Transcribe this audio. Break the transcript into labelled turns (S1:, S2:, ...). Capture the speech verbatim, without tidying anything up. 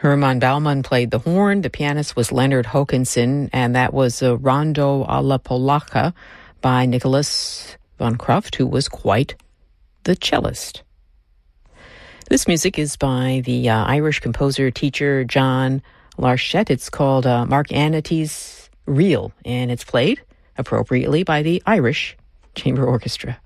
S1: Herman Baumann played the horn. The pianist was Leonard Hokanson, and that was a Rondo alla Polacca by Nicholas von Kruft, who was quite the cellist. This music is by the uh, Irish composer teacher John Larchette. It's called uh, Mark Anity's Reel, and it's played appropriately by the Irish Chamber Orchestra.